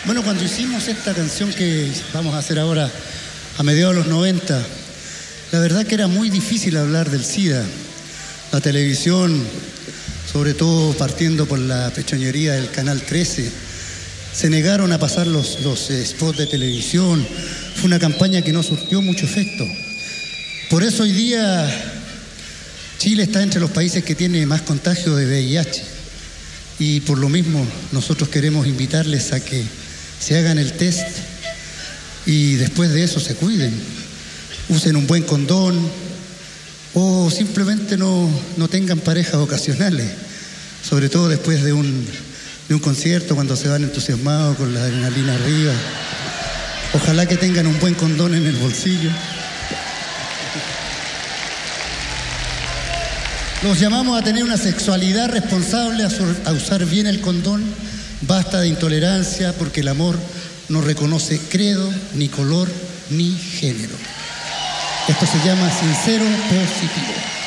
Bueno, cuando hicimos esta canción que vamos a hacer ahora a mediados de los 90, la verdad que era muy difícil hablar del SIDA. La televisión, sobre todo partiendo por la pechonería del Canal 13, se negaron a pasar los spots de televisión. Fue una campaña que no surtió mucho efecto. Por eso hoy día Chile está entre los países que tiene más contagio de VIH. Y por lo mismo nosotros queremos invitarles a que se hagan el test y después de eso se cuiden. Usen un buen condón o simplemente no tengan parejas ocasionales, sobre todo después de un concierto, cuando se van entusiasmados con la adrenalina arriba. Ojalá que tengan un buen condón en el bolsillo. Los llamamos a tener una sexualidad responsable, a usar bien el condón. Basta de intolerancia, porque el amor no reconoce credo, ni color, ni género. Esto se llama sincero positivo.